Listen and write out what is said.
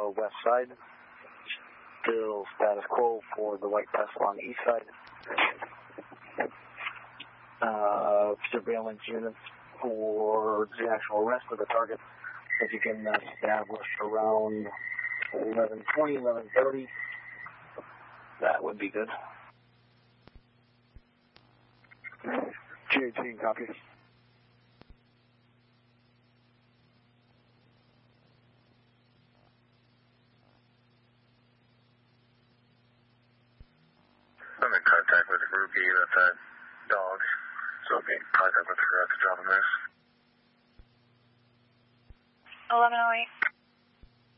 west side. Still status quo for the white Tesla on the east side. Surveillance units for the actual rest of the target that you can establish around 11:20, 11:30. That would be good. G18, copy. I'm in contact with the rookie, that's that dog. So I'll be in contact with her to drop a miss. 1108.